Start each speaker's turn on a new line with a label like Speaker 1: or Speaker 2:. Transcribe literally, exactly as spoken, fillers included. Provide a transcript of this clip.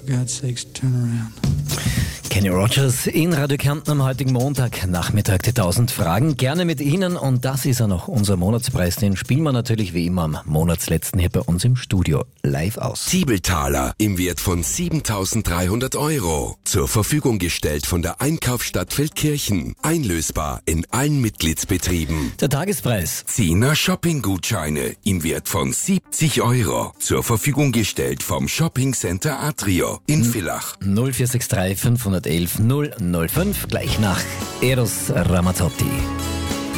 Speaker 1: God's sakes, turn around.
Speaker 2: Kenny Rogers in Radio Kärnten am heutigen Montag, Nachmittag die tausend Fragen. Gerne mit Ihnen und das ist ja noch unser Monatspreis. Den spielen wir natürlich wie immer am Monatsletzten hier bei uns im Studio live aus.
Speaker 3: Zwiebeltaler im Wert von siebentausenddreihundert Euro. Zur Verfügung gestellt von der Einkaufsstadt Feldkirchen. Einlösbar in allen Mitgliedsbetrieben.
Speaker 2: Der Tagespreis.
Speaker 3: Zehner Shopping-Gutscheine im Wert von siebzig Euro. Zur Verfügung gestellt vom Shopping Center Atrio in Villach.
Speaker 2: null vier sechs drei fünf eins eins null null fünf, gleich nach Eros Ramazzotti.